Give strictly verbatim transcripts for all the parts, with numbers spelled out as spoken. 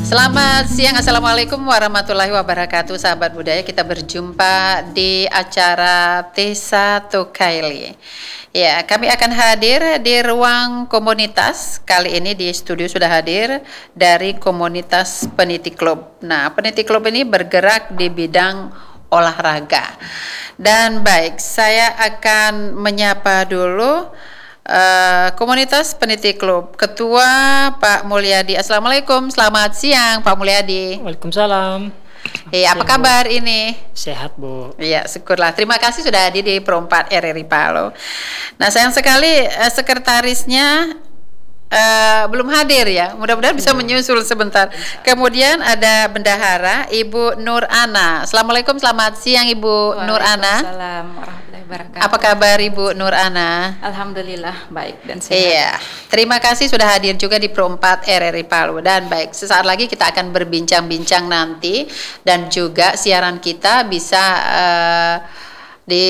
Selamat siang, Assalamualaikum warahmatullahi wabarakatuh. Sahabat budaya, kita berjumpa di acara Tesa Tokaili. Ya, kami akan hadir di ruang komunitas. Kali ini di studio sudah hadir dari komunitas Peniti Club. Nah, Peniti Club ini bergerak di bidang olahraga. Dan baik, saya akan menyapa dulu Uh, komunitas Peniti Club, Ketua Pak Mulyadi. Assalamualaikum, selamat siang Pak Mulyadi. Waalaikumsalam. Eh, apa kabar Bu? Ini? Sehat Bu. Iya, syukurlah. Terima kasih sudah hadir di Pro empat R R I Palu. Nah, sayang sekali uh, sekretarisnya Uh, belum hadir ya. Mudah-mudahan bisa menyusul sebentar. Kemudian ada bendahara Ibu Nur Ana. Assalamualaikum, selamat siang Ibu Nur Ana. Waalaikumsalam warahmatullahi wabarakatuh. Apa kabar Ibu Nur Ana? Alhamdulillah baik dan sehat. Iya, terima kasih sudah hadir juga di Pro empat R R I Palu. Dan baik, sesaat lagi kita akan berbincang-bincang nanti, dan juga siaran kita bisa uh, di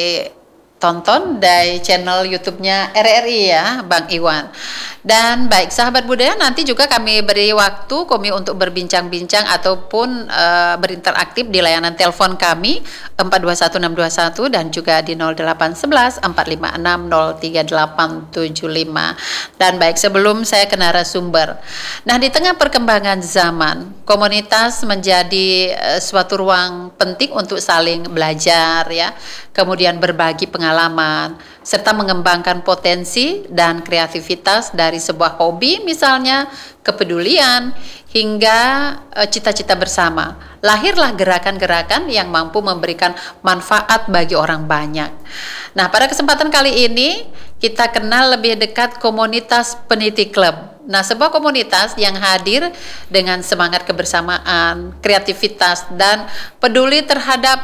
tonton dari channel YouTube-nya R R I ya, Bang Iwan. Dan baik, sahabat budaya, nanti juga kami beri waktu kami untuk berbincang-bincang ataupun uh, berinteraktif di layanan telepon kami empat dua satu enam dua satu dan juga di nol delapan satu satu empat lima enam nol tiga delapan tujuh lima. Dan baik, sebelum saya ke narasumber. Nah, di tengah perkembangan zaman, komunitas menjadi uh, suatu ruang penting untuk saling belajar ya, kemudian berbagi pengalaman serta mengembangkan potensi dan kreativitas dari sebuah hobi, misalnya kepedulian hingga e, cita-cita bersama. Lahirlah gerakan-gerakan yang mampu memberikan manfaat bagi orang banyak. Nah, pada kesempatan kali ini kita kenal lebih dekat komunitas Peniti Club. Nah, sebuah komunitas yang hadir dengan semangat kebersamaan, kreativitas, dan peduli terhadap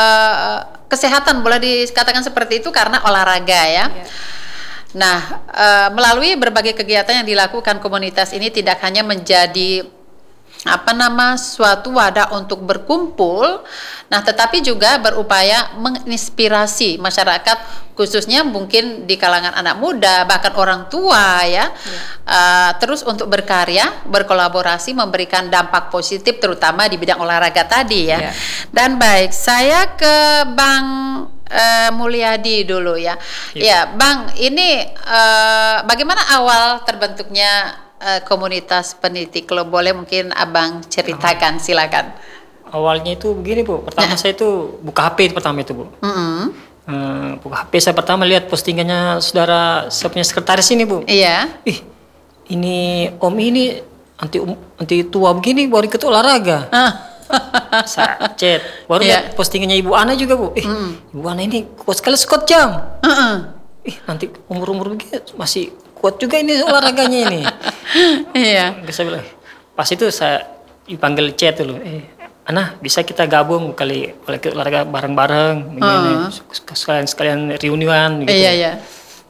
uh, kesehatan, boleh dikatakan seperti itu, karena olahraga ya. Yeah. Nah, uh, melalui berbagai kegiatan yang dilakukan komunitas ini tidak hanya menjadi apa nama suatu wadah untuk berkumpul, nah tetapi juga berupaya menginspirasi masyarakat, khususnya mungkin di kalangan anak muda bahkan orang tua ya, ya. Uh, terus untuk berkarya, berkolaborasi, memberikan dampak positif terutama di bidang olahraga tadi ya, ya. Dan baik, saya ke Bang uh, Mulyadi dulu ya. Ya, ya Bang, ini uh, bagaimana awal terbentuknya Uh, komunitas Peniti Club? Boleh mungkin Abang ceritakan, silakan. Awalnya itu begini Bu, pertama nah. saya itu buka H P pertama itu Bu. Mm-hmm. uh, buka H P saya pertama lihat postingannya saudara saya punya sekretaris ini Bu. Iya. Ih, ini Om ini anti anti tua begini baru ikut olahraga. Ah. Saya chat, baru yeah. lihat postingannya Ibu Ana juga Bu. Ih, mm. Ibu Ana ini kuat sekali squat jam. Uh-uh. Ih, nanti umur-umur begini masih kuat juga ini olahraganya ini. Iya. Saya bilang, pas itu saya dipanggil chat dulu. Eh, Ana, bisa kita gabung kali olahraga bareng-bareng, begini, uh-huh. sekalian sekalian reunian gitu. Iya iya.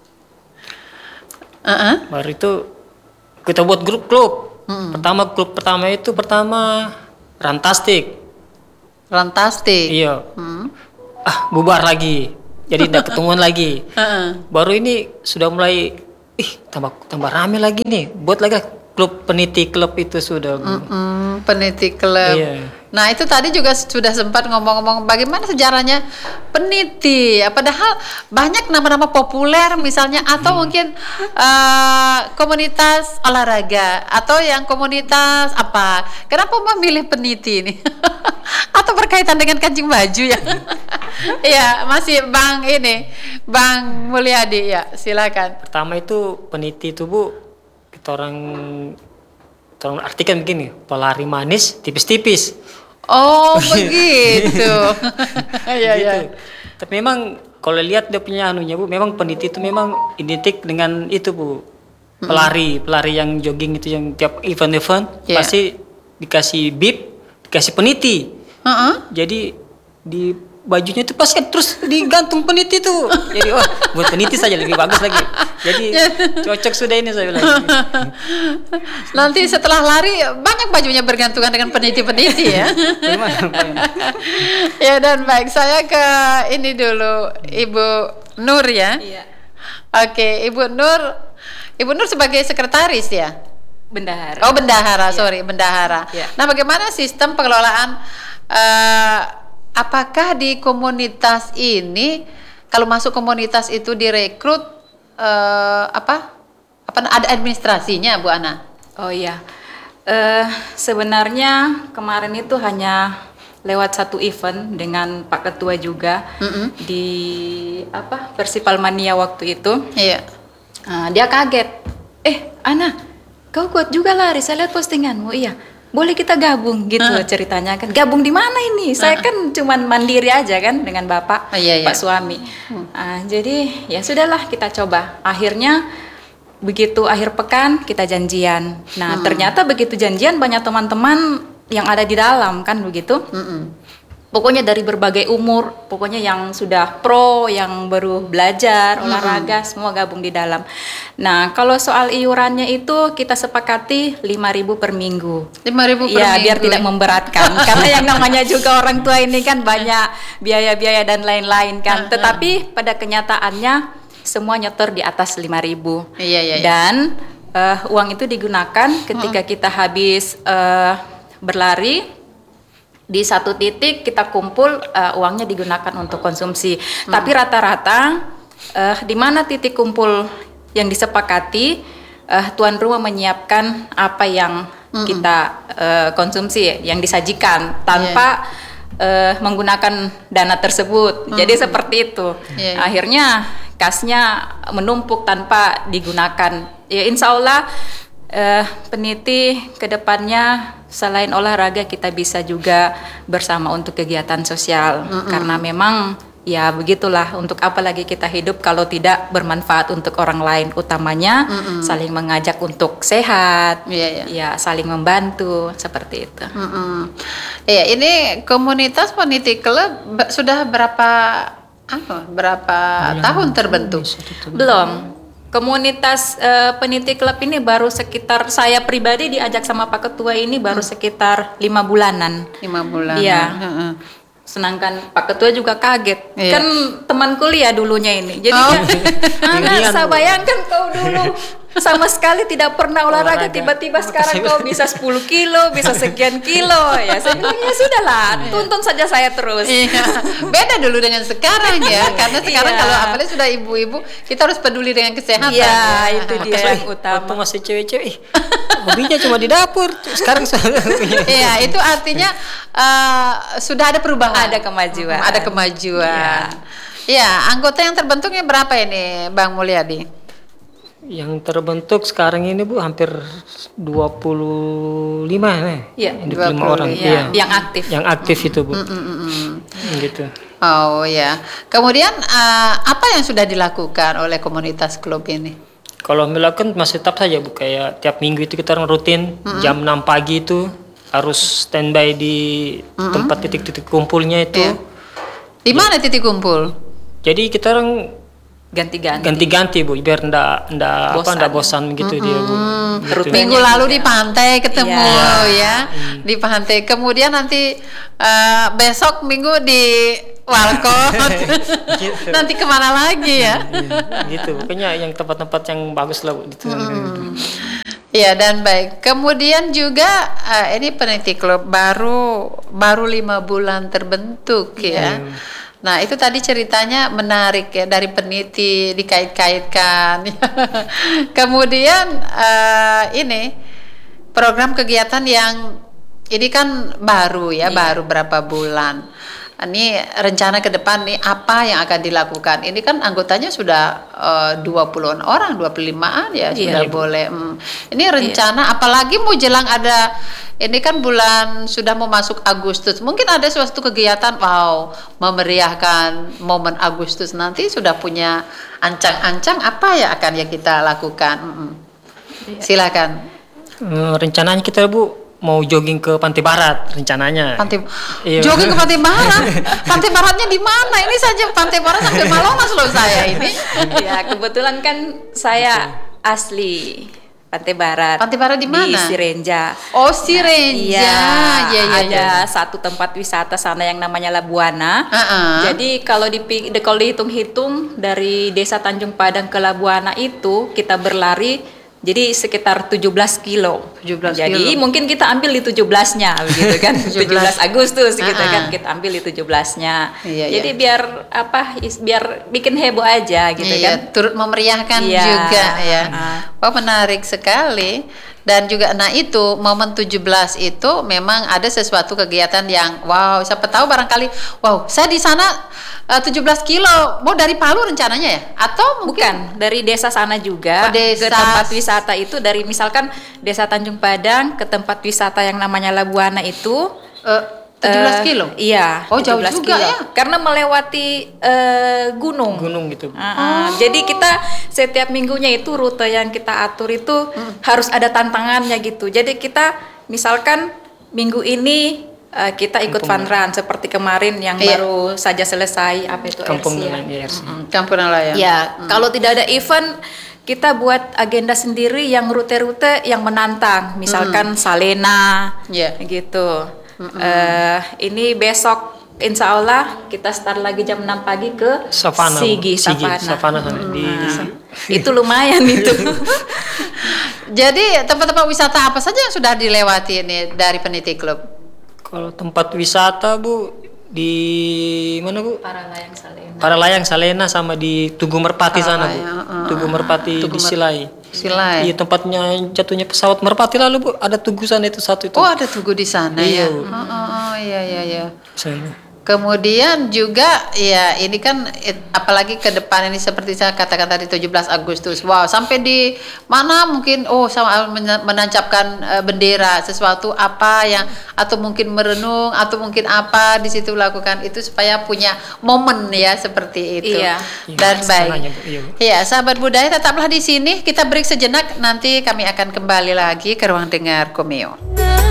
Uh-huh. Baru itu kita buat grup klub. Uh-huh. Pertama klub pertama itu pertama Rantastik. Rantastik. Iya. Uh-huh. Ah, bubar lagi. Jadi tidak ketemuan lagi. Uh-huh. Baru ini sudah mulai ih tambah tambah rame lagi nih, buat lagi klub Peniti Club itu sudah. Mm-mm, Peniti Club. Iya. Nah, itu tadi juga sudah sempat ngomong-ngomong bagaimana sejarahnya Peniti. Padahal banyak nama-nama populer misalnya, atau hmm. mungkin uh, komunitas olahraga atau yang komunitas apa. Kenapa memilih Peniti ini? Atau berkaitan dengan kancing baju ya? Iya, masih Bang ini, Bang Mulyadi ya, silakan. Pertama itu Peniti itu Bu, kita orang kita orang artikan begini, pelari manis tipis-tipis. Oh begitu. Iya iya. Tapi memang kalau lihat dia punya anunya Bu, memang Peniti itu memang identik dengan itu Bu, pelari, hmm. pelari yang jogging itu yang tiap event-event yeah. pasti dikasih bib, dikasih Peniti. Uh-uh. Jadi di bajunya itu pas kan terus digantung Peniti tuh. Jadi oh buat Peniti saja lebih bagus lagi. Jadi cocok sudah ini saya bilang. Nanti setelah lari banyak bajunya bergantungan dengan peniti-peniti ya. Ya, dan baik, saya ke ini dulu Ibu Nur ya. Iya. Oke, Ibu Nur. Ibu Nur sebagai sekretaris ya. Bendahara. Oh, bendahara, Ya. sorry, bendahara. Ya. Nah, bagaimana sistem pengelolaan? Uh, apakah di komunitas ini, kalau masuk komunitas itu direkrut uh, apa? Apa ada administrasinya, Bu Ana? Oh iya, uh, sebenarnya kemarin itu hanya lewat satu event dengan Pak Ketua juga Mm-mm. di apa Persipal Mania waktu itu. Iya. Uh, dia kaget. Eh, Ana, kau kuat juga lari. Saya lihat postinganmu. Iya, boleh kita gabung gitu Uh. ceritanya kan. Gabung di mana ini? Saya Uh. kan cuman mandiri aja kan dengan bapak, Uh, iya, iya. Pak suami. Uh, jadi ya sudahlah kita coba. Akhirnya begitu akhir pekan kita janjian. Nah Hmm. ternyata begitu janjian banyak teman-teman yang ada di dalam kan begitu. Mm-mm. Pokoknya dari berbagai umur, pokoknya yang sudah pro, yang baru belajar olahraga, semua gabung di dalam. Nah, kalau soal iurannya itu kita sepakati lima ribu per minggu. lima ribu per Ya, minggu. biar tidak memberatkan. Karena yang namanya juga orang tua ini kan banyak biaya-biaya dan lain-lain kan. Tetapi pada kenyataannya semua nyetor di atas lima ribu. Iya, iya, iya. Dan eh, uang itu digunakan ketika kita habis eh, berlari di satu titik kita kumpul, uh, uangnya digunakan untuk konsumsi. Hmm. Tapi rata-rata uh, di mana titik kumpul yang disepakati, uh, tuan rumah menyiapkan apa yang hmm. kita uh, konsumsi, yang disajikan tanpa yeah. uh, menggunakan dana tersebut. Hmm. Jadi seperti itu. Yeah. Akhirnya kasnya menumpuk tanpa digunakan. Ya insya Allah uh, peniti kedepannya selain olahraga kita bisa juga bersama untuk kegiatan sosial. Mm-mm. Karena memang ya begitulah, untuk apa lagi kita hidup kalau tidak bermanfaat untuk orang lain, utamanya Mm-mm. saling mengajak untuk sehat, yeah, yeah. ya saling membantu seperti itu. Iya, ini komunitas Peniti Club be- sudah berapa apa berapa Yang tahun terbentuk? Belum. Komunitas uh, Peniti Club ini baru sekitar, saya pribadi diajak sama Pak Ketua ini baru sekitar lima bulanan. Lima bulan. Iya. Heeh. Sedangkan Pak Ketua juga kaget. Iya. Kan teman kuliah dulunya ini. Jadi Oh. kan, Ana, saya bayangkan kau dulu sama sekali tidak pernah olahraga, Olahraga. tiba-tiba sekarang kau bisa sepuluh kilo, bisa sekian kilo. Ya saya bilang ya sudahlah, tuntun saja saya terus. Iya. Beda dulu dengan sekarang ya, karena sekarang Iya. kalau apalagi sudah ibu-ibu, kita harus peduli dengan kesehatan. Iya, ya. itu dia Makanya, yang utama. waktu masih cewek-cewek, ih, hobinya cuma di dapur. Sekarang Iya, itu artinya uh, sudah ada perubahan. Ada kemajuan. Ada kemajuan. Iya, anggota yang terbentuknya berapa ini, Bang Mulyadi? yang terbentuk sekarang ini Bu hampir dua puluh lima nih. Iya, dua puluh lima orang. Iya, Iya. yang aktif. Yang aktif itu Bu. Mm, mm, mm, mm. Gitu. Oh ya. Kemudian uh, apa yang sudah dilakukan oleh komunitas klub ini? Kalau melakukan masih tetap saja Bu, kayak tiap minggu itu kita orang rutin Mm-mm. jam enam pagi itu harus standby di Mm-mm. tempat titik-titik kumpulnya itu. Iya. Di mana titik kumpul? Jadi kita orang Ganti-ganti. ganti-ganti Bu, biar ndak ndak apa Bosan. ndak bosan gitu dia Bu. Gitu. Rutenya Minggu lalu juga. di pantai ketemu Iya. ya, di pantai. Kemudian nanti uh, besok minggu di Walcott. Gitu. Nanti kemana lagi ya? Iya, gitu. Pokoknya yang tempat-tempat yang bagus lah Bu. Gitu. Iya, dan baik. Kemudian juga uh, ini Peniti Club baru baru lima bulan terbentuk ya. Nah itu tadi ceritanya menarik ya, dari peniti dikait-kaitkan. Kemudian uh, ini program kegiatan yang ini kan baru ya, Iya. baru berapa bulan. Ini rencana ke depan nih apa yang akan dilakukan? Ini kan anggotanya sudah uh, dua puluhan orang, dua puluh limaan ya, Iya, sudah Ibu. boleh. Hmm. Ini rencana apalagi mau jelang ada, ini kan bulan sudah mau masuk Agustus. Mungkin ada suatu kegiatan wow, memeriahkan momen Agustus nanti, sudah punya ancang-ancang apa ya akan ya kita lakukan. Hmm. Silakan. Eh, rencananya kita Bu mau jogging ke Pantai Barat rencananya. Pantai, Iya. jogging ke Pantai Barat. Pantai Baratnya di mana? Ini saja Pantai Barat sampai Malomas loh saya ini. Ya, kebetulan kan saya asli Pantai Barat. Pantai Barat di mana? Di Sirenja. Oh, Sirenja. Iya, Iya, iya, ada iya. satu tempat wisata sana yang namanya Labuana. Uh-uh. Jadi kalau di kalau dihitung-hitung dari Desa Tanjung Padang ke Labuana itu kita berlari Jadi sekitar tujuh belas kilo. tujuh belas Jadi kilo. mungkin kita ambil di tujuh belasnya begitu kan. tujuh belas. tujuh belas Agustus gitu Ah, kan ah. kita ambil di tujuh belasnya. Iya, Jadi iya. biar apa is- biar bikin heboh aja gitu Iya, kan. turut memeriahkan Iya, juga ya. ah. Wah, menarik sekali. Dan juga nah itu momen tujuh belas itu memang ada sesuatu kegiatan yang wow, siapa tahu barangkali wow, saya di sana uh, tujuh belas kilo. Mau dari Palu rencananya ya? Atau mungkin Bukan, dari desa sana juga Oh, desa. ke tempat wisata itu dari misalkan Desa Tanjung Padang ke tempat wisata yang namanya Labuana itu uh, tujuh belas eh, kilo. Iya. Oh, jauh tujuh belas juga kilo. ya. Karena melewati eh, gunung. Gunung gitu. Uh, uh, Jadi kita setiap minggunya itu rute yang kita atur itu Hmm. harus ada tantangannya gitu. Jadi kita misalkan minggu ini uh, kita ikut fun run seperti kemarin yang Iya. baru saja selesai apa itu Kampung R C ya. nelayan I R C. Hmm, Kampung Nelayan. Ya, kalau tidak ada event kita buat agenda sendiri yang rute-rute yang menantang, misalkan Salena, Iya. gitu. Eh, ini besok Insya Allah kita start lagi jam enam pagi ke Savana. Sigi, Sigi, Savana. Savana sana di Nah, itu lumayan itu. Jadi tempat-tempat wisata apa saja yang sudah dilewati ini dari Peniti Club? Kalau tempat wisata Bu di mana Bu? Para layang Salena. Paralayang Salena sama di Tugu Merpati sana Bu. Paralayang, uh, Tugu Merpati Tugu di Mer- Silai. Silai. Iya tempatnya jatuhnya pesawat Merpati lalu Bu, ada tugu sana itu satu itu. Oh, ada tugu di sana Iya, ya. Bu. Oh, oh, oh, iya iya iya. Sana. Kemudian juga ya ini kan it- apalagi ke depan ini seperti saya katakan tadi tujuh belas Agustus. Wow, sampai di mana mungkin oh sama mena- menancapkan eh, bendera sesuatu apa yang atau mungkin merenung atau mungkin apa di situ lakukan itu supaya punya momen ya seperti itu. Iya. Dan Iya, baik. sananya, Bu. Iya, Bu. Ya, sahabat budaya tetaplah di sini. Kita break sejenak nanti kami akan kembali lagi ke ruang dengar Komeo.